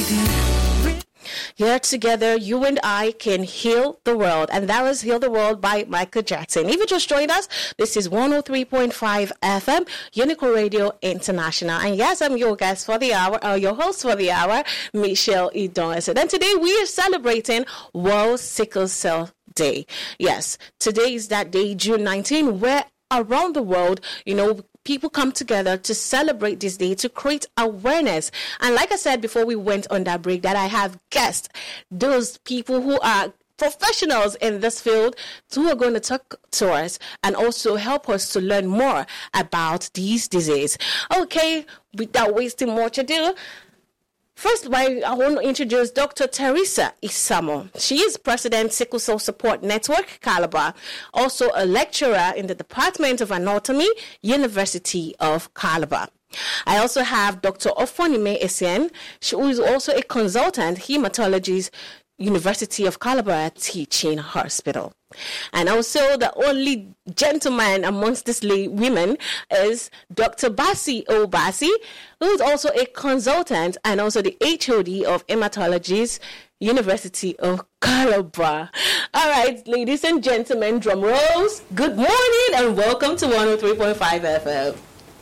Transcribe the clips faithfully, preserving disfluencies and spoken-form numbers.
Here together, you and I can heal the world. And that was Heal the World by Michael Jackson. If you just joined us, this is one oh three point five F M, Unico Radio International. And yes, I'm your guest for the hour, or your host for the hour, Michelle Idonse. And today we are celebrating World Sickle Cell Day. Yes, today is that day, June nineteenth, where around the world, you know, people come together to celebrate this day, to create awareness. And like I said before we went on that break, that I have guests, those people who are professionals in this field, who are going to talk to us and also help us to learn more about these diseases. Okay, without wasting more ado, first, I want to introduce Doctor Teresa Isamo. She is President, Sickle Cell Support Network, Calabar, also a lecturer in the Department of Anatomy, University of Calabar. I also have Doctor Ofonime Essien, who is also a consultant, hematologist, University of Calabar Teaching Hospital. And also the only gentleman amongst these women is Doctor Basi Obasi, who is also a consultant and also the H O D of Hematology, University of Calabar. All right, ladies and gentlemen, drum rolls. Good morning and welcome to one oh three point five F M.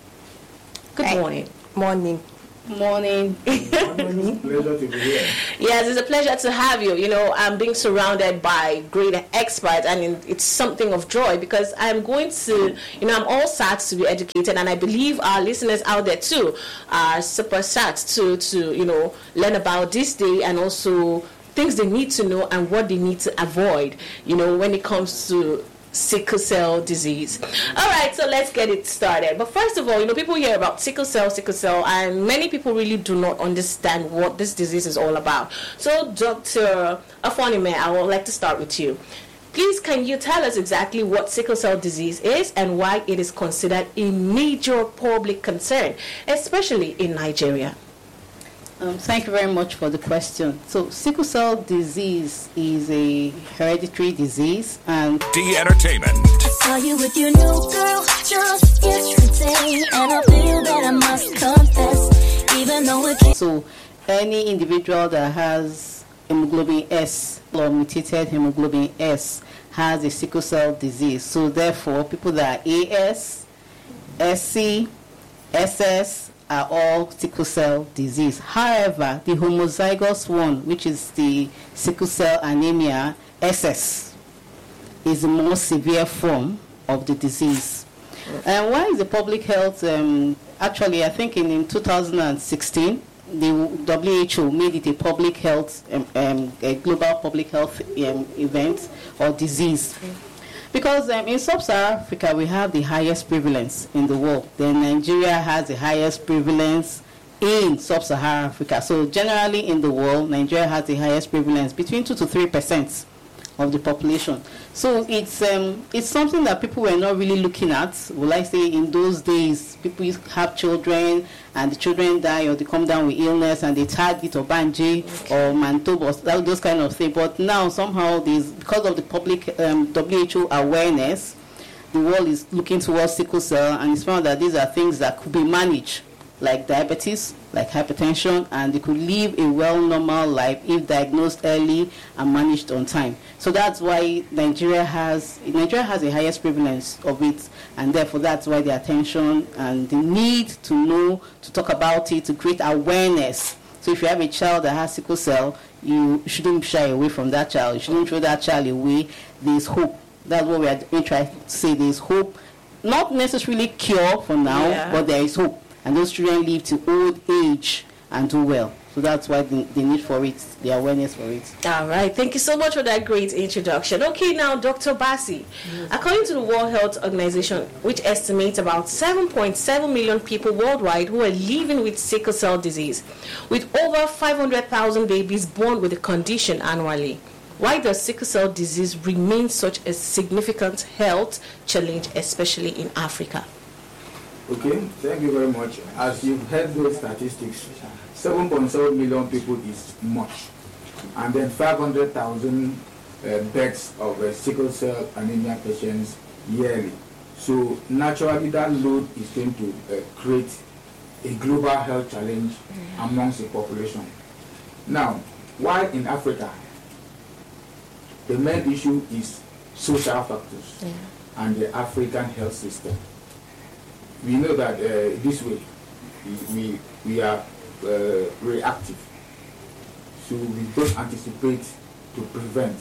Good Hi. morning. Morning. Morning. Morning. Pleasure to be here. Yes, it's a pleasure to have you. You know, I'm being surrounded by great experts, and it's something of joy because I'm going to, you know, I'm all sad to be educated, and I believe our listeners out there too are super sad to, to you know, learn about this day and also things they need to know and what they need to avoid, you know, when it comes to sickle cell disease. All right, so let's get it started. But first of all, you know, people hear about sickle cell, sickle cell, and many people really do not understand what this disease is all about. So, Doctor Afonime, I would like to start with you. Please, can you tell us exactly what sickle cell disease is and why it is considered a major public concern, especially in Nigeria? Um, thank you very much for the question. So, sickle cell disease is a hereditary disease, and D Entertainment. Saw you with your new girl just yesterday, and I feel that I must confess, even though it can't. so any individual that has hemoglobin S or mutated hemoglobin S has a sickle cell disease. So, therefore, people that are A S, S C, S S are all sickle cell disease. However, the homozygous one, which is the sickle cell anemia, S S, is a more severe form of the disease. And why is the public health, um, actually, I think in, in two thousand sixteen, the W H O made it a public health, um, um, a global public health um, event or disease. Because um, in sub-Saharan Africa, we have the highest prevalence in the world. Then Nigeria has the highest prevalence in sub-Saharan Africa. So generally in the world, Nigeria has the highest prevalence, between two to three percent of the population. So it's um, it's something that people were not really looking at. Will I say in those days, people used to have children and the children die or they come down with illness and they tag it or Banji or Mantobo, or those kind of things. But now somehow, there's, because of the public um, W H O awareness, the world is looking towards sickle cell, and it's found that these are things that could be managed, like diabetes, like hypertension, and they could live a well normal life if diagnosed early and managed on time. So that's why Nigeria has Nigeria has the highest prevalence of it, and therefore that's why the attention and the need to know, to talk about it, to create awareness. So if you have a child that has sickle cell, you shouldn't shy away from that child. You shouldn't throw that child away. There's hope. That's what we are trying to say. There's hope. Not necessarily cure for now, yeah. but there is hope. And those children live to old age and do well. So that's why the, the need for it, the awareness for it. All right. Thank you so much for that great introduction. Okay, now, Doctor Basi, yes. According to the World Health Organization, which estimates about seven point seven million people worldwide who are living with sickle cell disease, with over five hundred thousand babies born with the condition annually. Why does sickle cell disease remain such a significant health challenge, especially in Africa? Okay, thank you very much. As you've heard those statistics, seven point seven million people is much. And then five hundred thousand uh, deaths of uh, sickle cell anemia patients yearly. So naturally that load is going to uh, create a global health challenge amongst the population. Now, why in Africa, the main issue is social factors Yeah. and the African health system. We know that uh, this way we, we, we are uh, reactive, so we don't anticipate to prevent.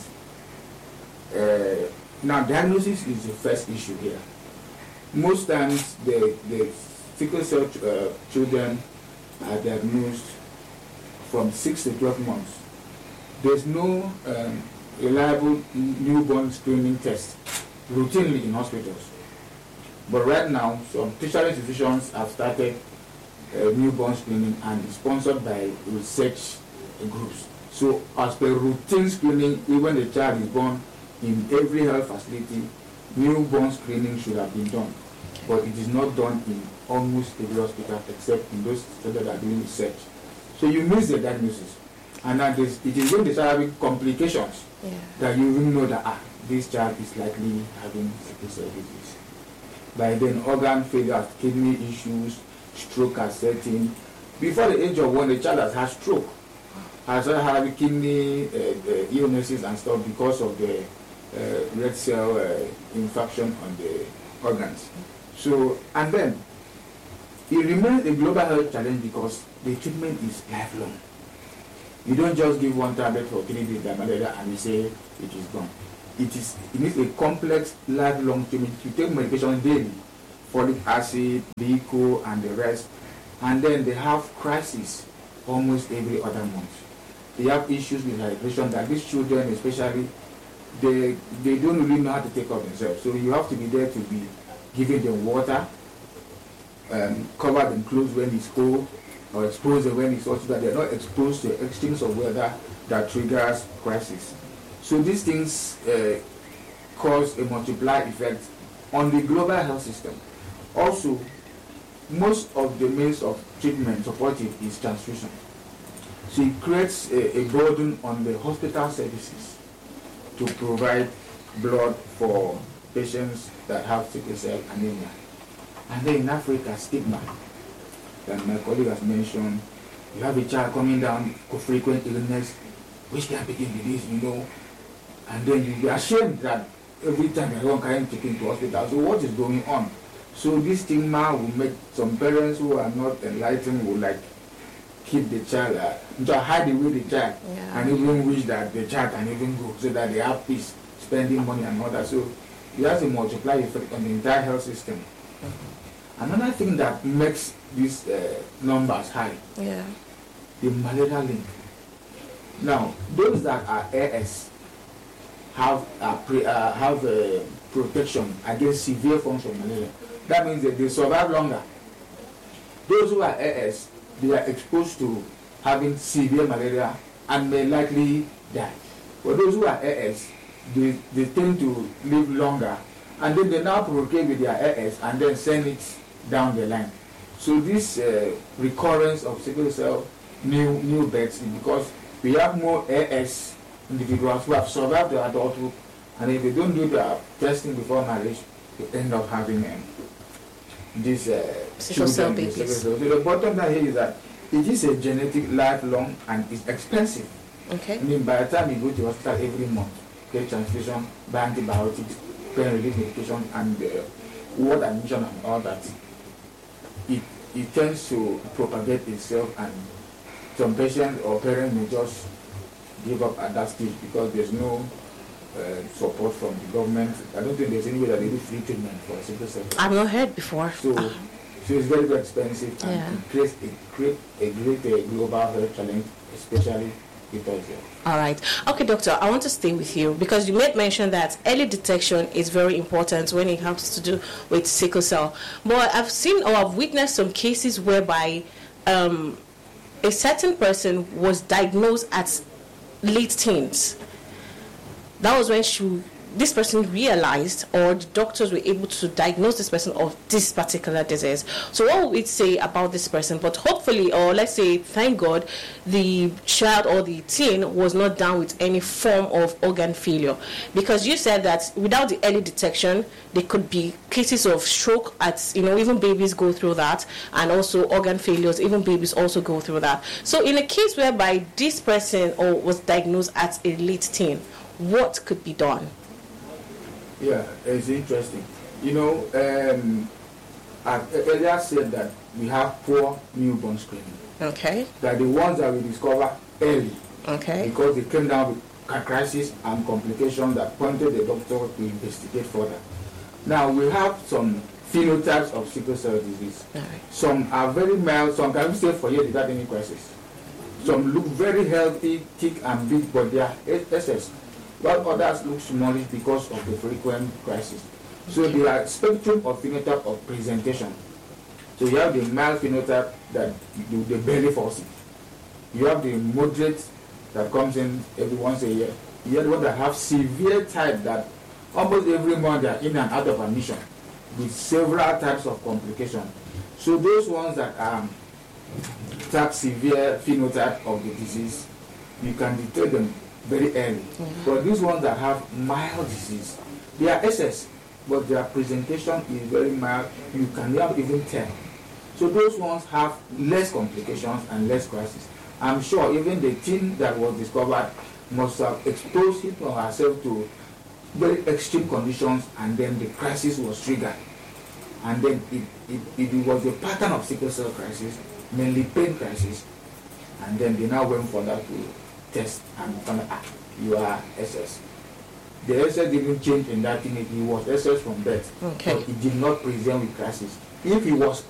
Uh, now, diagnosis is the first issue here. Most times, the, the sickle cell uh, children are diagnosed from six to twelve months. There's no um, reliable newborn screening test routinely in hospitals. But right now, some tertiary institutions have started uh, newborn screening and is sponsored by research groups. So as per routine screening, even the child is born in every health facility, newborn screening should have been done. But it is not done in almost every hospital except in those that are doing research. So you miss the diagnosis. And then it is when they start having complications Yeah. that you even know that ah, this child is likely having sickle cell disease. By then, organ failure, kidney issues, stroke has set in. Before the age of one, the child has had stroke, has had kidney uh, uh, illnesses and stuff because of the uh, red cell uh, infection on the organs. So, and then, it remains a global health challenge because the treatment is lifelong. You don't just give one tablet for three days like malaria and you say it is gone. It is it needs a complex lifelong treatment. You take medication daily, folic acid, B I C O, and the rest, and then they have crisis almost every other month. They have issues with hydration that these children especially they they don't really know how to take care of themselves. So you have to be there to be giving them water, um, cover them clothes when it's cold, or expose them when it's hot, so that they're not exposed to extremes of weather that triggers crisis. So these things uh, cause a multiplier effect on the global health system. Also, most of the means of treatment supportive is transfusion. So it creates a, a burden on the hospital services to provide blood for patients that have sickle cell anemia. And then in Africa, stigma, that my colleague has mentioned, you have a child coming down with frequent illness, which can begin with this, you know, and then you be ashamed that every time you're carrying chicken to hospital. So what is going on? So this stigma will make some parents who are not enlightened will like keep the child, uh, to hide away the child, Yeah. and even wish that the child can even go so that they have peace, spending money and all that. So it has a multiplier effect on the entire health system. Mm-hmm. Another thing that makes these uh, numbers high, Yeah. the malaria link. Now, those that are A S have uh, pre, uh, have uh, protection against severe forms of malaria. That means that they survive longer. Those who are A S, they are exposed to having severe malaria and may likely die. But those who are A S, they, they tend to live longer, and then they now procreate with their A S and then send it down the line. So this uh, recurrence of sickle cell new new births is because we have more A S individuals who have survived their adulthood, and if they don't do their testing before marriage, they end up having um, this uh, Sickle cell children with sickle babies. cell. So the bottom line here is that it is a genetic, lifelong, and it's expensive. Okay. I mean, by the time you go to hospital every month, get transfusion, buy antibiotics, pain relief medication, and uh, ward admission and all that, it it tends to propagate itself, and some patients or parents may just give up at that stage because there's no uh, support from the government. I don't think there's any way that they do free treatment for sickle cell. I've not heard before. So, Ah. so it's very, very expensive, and Yeah. it creates a great, a great uh, global health challenge, especially because uh, All right. Okay, doctor, I want to stay with you because you made mention that early detection is very important when it has to do with sickle cell. But I've seen or I've witnessed some cases whereby um, a certain person was diagnosed at late teens. That was when she this person realized, or the doctors were able to diagnose this person of this particular disease. So what would we say about this person? But hopefully, or let's say, thank God, the child or the teen was not down with any form of organ failure, because you said that without the early detection, there could be cases of stroke at, you know, even babies go through that, and also organ failures, even babies also go through that. So in a case whereby this person or was diagnosed at a late teen, what could be done? Yeah, it's interesting. You know, um, I earlier said that we have poor newborn screening. Okay. That the ones that we discover early, Okay. because they came down with a crisis and complications that prompted the doctor to investigate further. Now we have some phenotypes of sickle cell disease. All right. Some are very mild, some can stay for years without any crisis. Some look very healthy, thick and big, but they are S S. While others look smallish because of the frequent crisis. So there are spectrum of phenotype of presentation. So you have the mild phenotype that you, they barely fall sick. You have the moderate that comes in every once a year. You have the ones that have severe type that almost every month they are in and out of admission with several types of complications. So those ones that are that severe phenotype of the disease, you can detect them very early. Mm-hmm. But these ones that have mild disease, they are S S, but their presentation is very mild. You can never even tell. So those ones have less complications and less crisis. I'm sure even the teen that was discovered must have exposed him or herself to very extreme conditions, and then the crisis was triggered. And then it, it, it was a pattern of sickle cell crisis, mainly pain crisis, and then they now went for that to test and found out, ah, you are S S. The S S didn't change in that thing, he was S S from birth. Okay. But it did not present with crisis. If he was